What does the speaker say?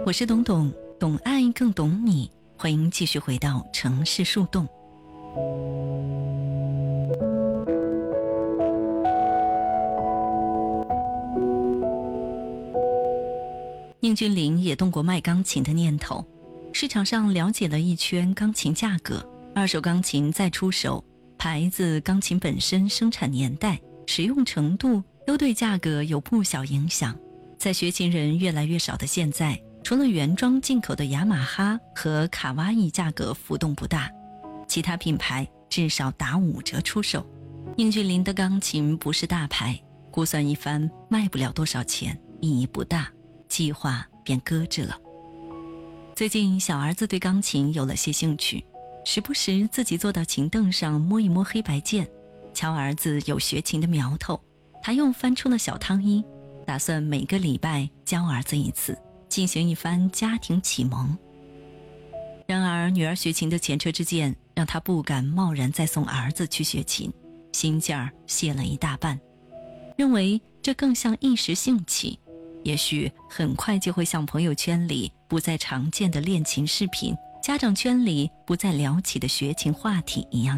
我是董董，懂爱更懂你，欢迎继续回到城市树洞。宁君临也动过卖钢琴的念头，市场上了解了一圈钢琴价格，二手钢琴再出手，牌子、钢琴本身、生产年代、使用程度都对价格有不小影响。在学琴人越来越少的现在，除了原装进口的雅马哈和卡哇伊价格浮动不大，其他品牌至少打5折出售。宁君临的钢琴不是大牌，估算一番卖不了多少钱，意义不大，计划便搁置了。最近小儿子对钢琴有了些兴趣，时不时自己坐到琴凳上摸一摸黑白键，瞧儿子有学琴的苗头，他又翻出了小汤衣，打算每个礼拜教儿子一次，进行一番家庭启蒙。然而女儿学琴的前车之鉴让他不敢贸然再送儿子去学琴，心劲儿泄了一大半，认为这更像一时兴起，也许很快就会像朋友圈里不再常见的练琴视频，家长圈里不再聊起的学琴话题一样